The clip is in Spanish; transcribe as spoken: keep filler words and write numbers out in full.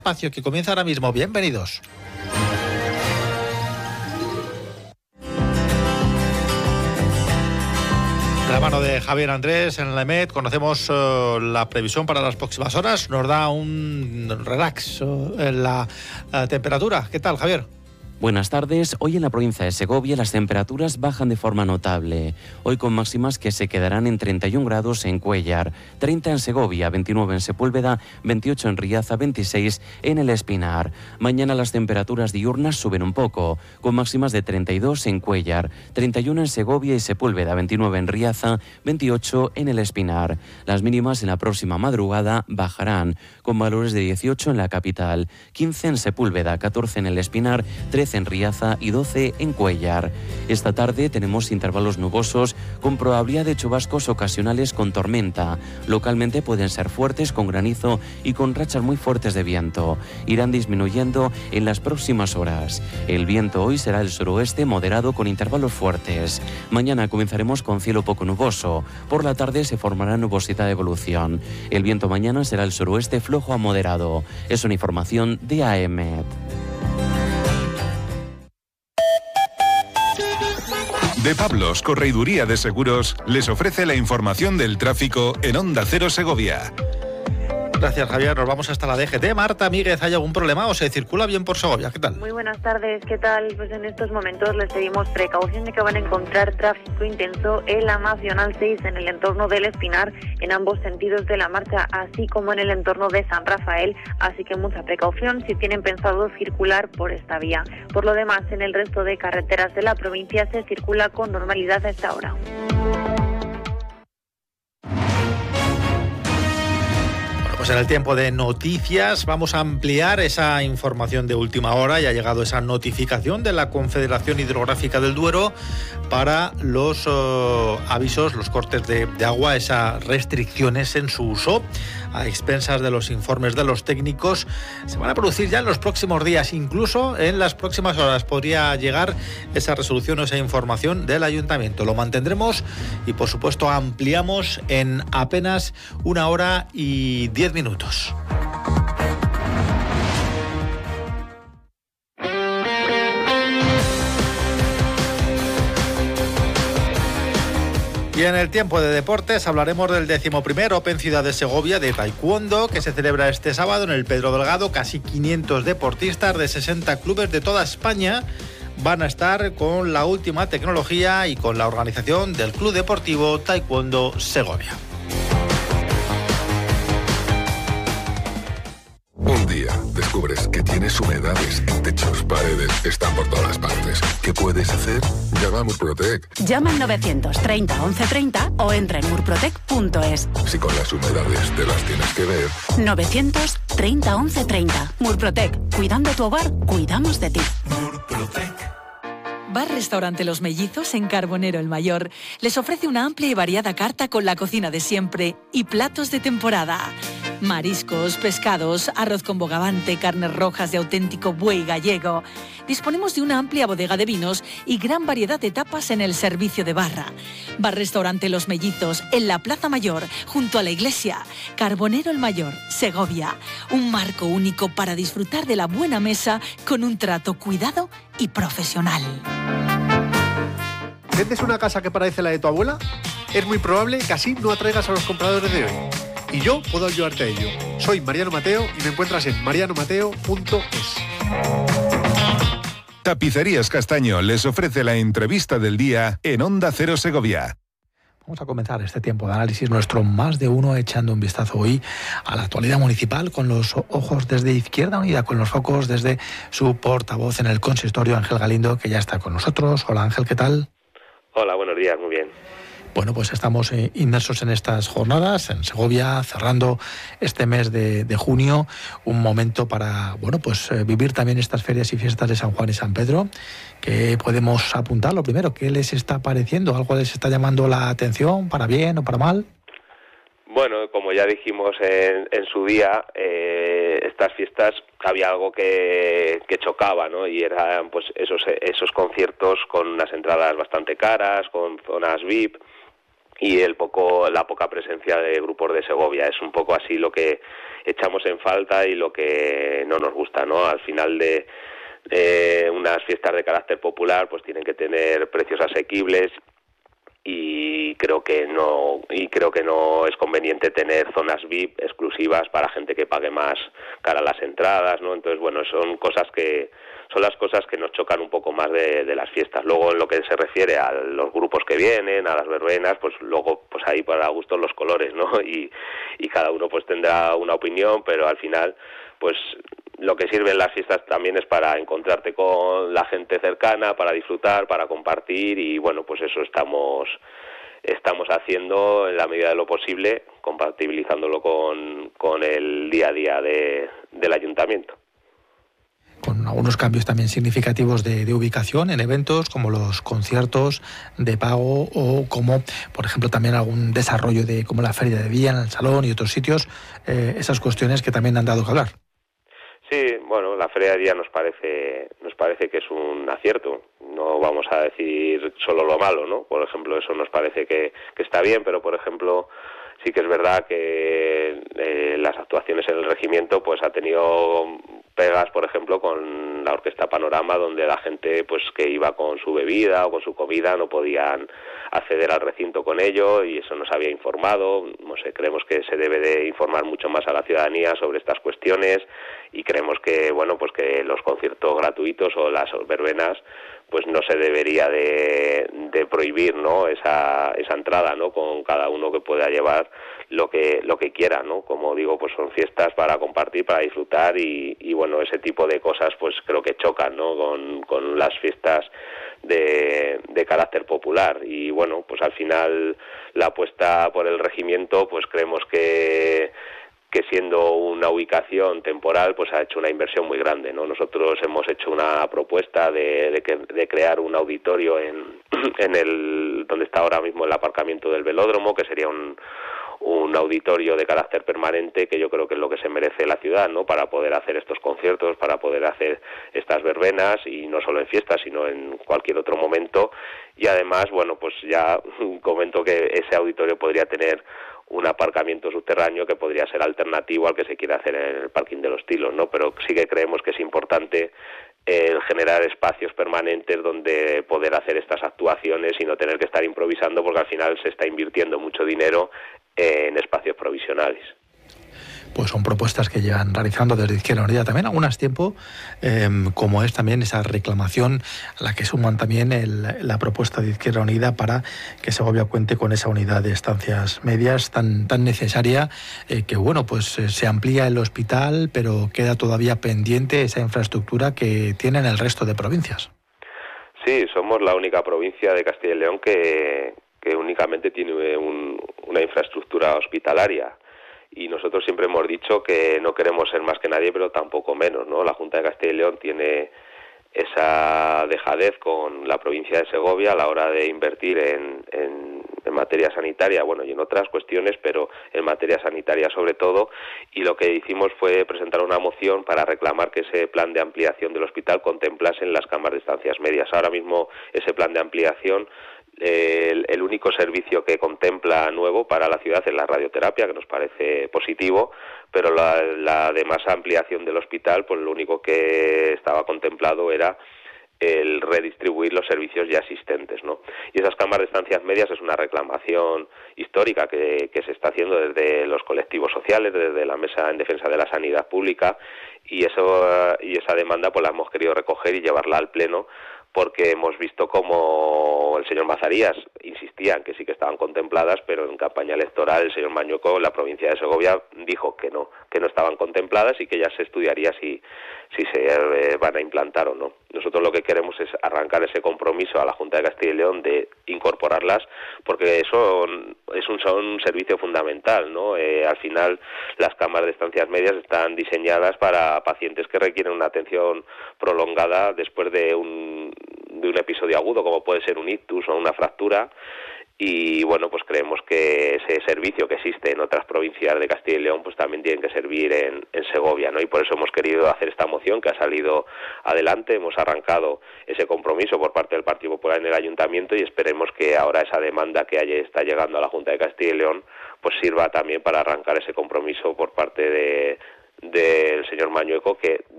Espacio que comienza ahora mismo. Bienvenidos. De la mano de Javier Andrés en la E M E T conocemos uh, la previsión para las próximas horas. Nos da un relax uh, en la uh, temperatura. ¿Qué tal, Javier? Buenas tardes. Hoy en la provincia de Segovia las temperaturas bajan de forma notable. Hoy con máximas que se quedarán en treinta y un grados en Cuéllar, treinta en Segovia, veintinueve en Sepúlveda, veintiocho en Riaza, veintiséis en El Espinar. Mañana las temperaturas diurnas suben un poco, con máximas de treinta y dos en Cuéllar, treinta y uno en Segovia y Sepúlveda, veintinueve en Riaza, veintiocho en El Espinar. Las mínimas en la próxima madrugada bajarán, con valores de dieciocho en la capital, quince en Sepúlveda, catorce en El Espinar, trece en Riaza y doce en Cuéllar. Esta tarde tenemos intervalos nubosos con probabilidad de chubascos ocasionales con tormenta. Localmente pueden ser fuertes con granizo y con rachas muy fuertes de viento. Irán disminuyendo en las próximas horas. El viento hoy será el suroeste moderado con intervalos fuertes. Mañana comenzaremos con cielo poco nuboso. Por la tarde se formará nubosidad de evolución. El viento mañana será el suroeste flojo a moderado. Es una información de A E M E T. De Pablos, Correiduría de Seguros, les ofrece la información del tráfico en Onda Cero Segovia. Gracias, Javier. Nos vamos hasta la D G T. Marta Míguez, ¿hay algún problema o se circula bien por Segovia? ¿Qué tal? Muy buenas tardes. ¿Qué tal? Pues en estos momentos les pedimos precaución de que van a encontrar tráfico intenso en la Nacional seis en el entorno del Espinar, en ambos sentidos de la marcha, así como en el entorno de San Rafael. Así que mucha precaución si tienen pensado circular por esta vía. Por lo demás, en el resto de carreteras de la provincia se circula con normalidad a esta hora. Pues en el tiempo de noticias vamos a ampliar esa información de última hora. Ya ha llegado esa notificación de la Confederación Hidrográfica del Duero para los uh, avisos, los cortes de, de agua, esas restricciones en su uso a expensas de los informes de los técnicos. Se van a producir ya en los próximos días, incluso en las próximas horas podría llegar esa resolución o esa información del Ayuntamiento. Lo mantendremos y por supuesto ampliamos en apenas una hora y diez minutos. Y en el tiempo de deportes hablaremos del decimoprimer Open Ciudad de Segovia de Taekwondo, que se celebra este sábado en el Pedro Delgado. Casi quinientos deportistas de sesenta clubes de toda España van a estar con la última tecnología y con la organización del Club Deportivo Taekwondo Segovia. Un día descubres que tienes humedades en techos, paredes, están por todas partes. ¿Qué puedes hacer? Llama a Murprotec. Llama al novecientos treinta once treinta o entra en murprotec punto es. Si con las humedades te las tienes que ver. novecientos treinta once treinta. Murprotec. Cuidando tu hogar, cuidamos de ti. Murprotec. Bar Restaurante Los Mellizos en Carbonero el Mayor les ofrece una amplia y variada carta con la cocina de siempre y platos de temporada. Mariscos, pescados, arroz con bogavante, carnes rojas de auténtico buey gallego. Disponemos de una amplia bodega de vinos y gran variedad de tapas en el servicio de barra. Bar Restaurante Los Mellizos en la Plaza Mayor, junto a la iglesia. Carbonero el Mayor, Segovia. Un marco único para disfrutar de la buena mesa con un trato cuidado y profesional. ¿Vendes una casa que parece la de tu abuela? Es muy probable que así no atraigas a los compradores de hoy. Y yo puedo ayudarte a ello. Soy Mariano Mateo y me encuentras en mariano mateo punto es. Tapicerías Castaño les ofrece la entrevista del día en Onda Cero Segovia. Vamos a comenzar este tiempo de análisis nuestro más de uno echando un vistazo hoy a la actualidad municipal con los ojos desde Izquierda Unida, con los focos desde su portavoz en el consistorio, Ángel Galindo, que ya está con nosotros. Hola Ángel, ¿qué tal? Hola, buenos días, muy bien. Bueno, pues estamos eh, inmersos en estas jornadas en Segovia, cerrando este mes de, de junio, un momento para, bueno, pues eh, vivir también estas ferias y fiestas de San Juan y San Pedro. ¿Qué podemos apuntar? Lo primero, ¿qué les está pareciendo? ¿Algo les está llamando la atención, para bien o para mal? Bueno, como ya dijimos en, en su día, eh, estas fiestas había algo que, que chocaba, ¿no? Y eran pues esos esos conciertos con unas entradas bastante caras, con zonas V I P y el poco la poca presencia de grupos de Segovia. Es un poco así lo que echamos en falta y lo que no nos gusta, ¿no? Al final de eh, unas fiestas de carácter popular pues tienen que tener precios asequibles y creo que no y creo que no es conveniente tener zonas V I P exclusivas para gente que pague más cara las entradas, ¿no? Entonces, bueno, son cosas que son las cosas que nos chocan un poco más de, de las fiestas. Luego, en lo que se refiere a los grupos que vienen, a las verbenas, pues luego pues ahí para gustos los colores, ¿no? Y, y cada uno pues tendrá una opinión, pero al final pues lo que sirven las fiestas también es para encontrarte con la gente cercana, para disfrutar, para compartir y bueno, pues eso estamos estamos haciendo en la medida de lo posible, compatibilizándolo con, con el día a día de, del ayuntamiento. Con algunos cambios también significativos de, de ubicación en eventos como los conciertos de pago o como, por ejemplo, también algún desarrollo de como la Feria de Día en el Salón y otros sitios, eh, esas cuestiones que también han dado que hablar. Sí, bueno, la Feria de Día nos parece nos parece que es un acierto. No vamos a decir solo lo malo, ¿no? Por ejemplo, eso nos parece que, que está bien, pero por ejemplo sí que es verdad que eh, las actuaciones en el regimiento pues ha tenido pegas, por ejemplo, con la Orquesta Panorama, donde la gente pues que iba con su bebida o con su comida no podían acceder al recinto con ello y eso nos había informado. No sé, creemos que se debe de informar mucho más a la ciudadanía sobre estas cuestiones y creemos que, bueno, pues que los conciertos gratuitos o las verbenas pues no se debería de, de prohibir, ¿no? Esa esa entrada, ¿no? Con cada uno que pueda llevar lo que lo que quiera, ¿no? Como digo, pues son fiestas para compartir, para disfrutar y, y bueno, ese tipo de cosas pues creo que chocan, ¿no? Con, con las fiestas de, de carácter popular y bueno, pues al final la apuesta por el regimiento pues creemos que que siendo una ubicación temporal, pues ha hecho una inversión muy grande, ¿no? Nosotros hemos hecho una propuesta de, de, que, de crear un auditorio en, en el donde está ahora mismo el aparcamiento del velódromo, que sería un, un auditorio de carácter permanente, que yo creo que es lo que se merece la ciudad, ¿no? Para poder hacer estos conciertos, para poder hacer estas verbenas, y no solo en fiestas, sino en cualquier otro momento. Y además, bueno, pues ya comento que ese auditorio podría tener un aparcamiento subterráneo que podría ser alternativo al que se quiere hacer en el parking de los Tilos, ¿no? Pero sí que creemos que es importante el generar espacios permanentes donde poder hacer estas actuaciones y no tener que estar improvisando, porque al final se está invirtiendo mucho dinero en espacios provisionales. Pues son propuestas que llevan realizando desde Izquierda Unida también algunas tiempo, eh, como es también esa reclamación a la que suman también el, la propuesta de Izquierda Unida para que Segovia cuente con esa unidad de estancias medias tan tan necesaria, eh, que bueno, pues eh, se amplía el hospital, pero queda todavía pendiente esa infraestructura que tienen el resto de provincias. Sí, somos la única provincia de Castilla y León que, que únicamente tiene un, una infraestructura hospitalaria. Y nosotros siempre hemos dicho que no queremos ser más que nadie, pero tampoco menos, ¿no? La Junta de Castilla y León tiene esa dejadez con la provincia de Segovia a la hora de invertir en, en, en materia sanitaria, bueno, y en otras cuestiones, pero en materia sanitaria sobre todo, y lo que hicimos fue presentar una moción para reclamar que ese plan de ampliación del hospital contemplase en las cámaras de estancias medias. Ahora mismo ese plan de ampliación, El, el único servicio que contempla nuevo para la ciudad es la radioterapia, que nos parece positivo, pero la, la demás ampliación del hospital, pues lo único que estaba contemplado era el redistribuir los servicios ya existentes, ¿no? Y esas cámaras de estancias medias es una reclamación histórica que, que se está haciendo desde los colectivos sociales, desde la Mesa en Defensa de la Sanidad Pública, y eso y esa demanda pues la hemos querido recoger y llevarla al Pleno, porque hemos visto como el señor Mazarías insistía en que sí que estaban contempladas, pero en campaña electoral el señor Mañueco en la provincia de Segovia dijo que no, que no estaban contempladas y que ya se estudiaría si, si se eh, van a implantar o no. Nosotros lo que queremos es arrancar ese compromiso a la Junta de Castilla y León de incorporarlas, porque eso es un, son un servicio fundamental, ¿no? Eh, al final las cámaras de estancias medias están diseñadas para pacientes que requieren una atención prolongada después de un de un episodio agudo, como puede ser un ictus o una fractura, y bueno, pues creemos que ese servicio que existe en otras provincias de Castilla y León pues también tiene que servir en, en Segovia, ¿no? Y por eso hemos querido hacer esta moción que ha salido adelante. Hemos arrancado ese compromiso por parte del Partido Popular en el Ayuntamiento y esperemos que ahora esa demanda que hay, está llegando a la Junta de Castilla y León pues sirva también para arrancar ese compromiso por parte de del señor Mañueco, que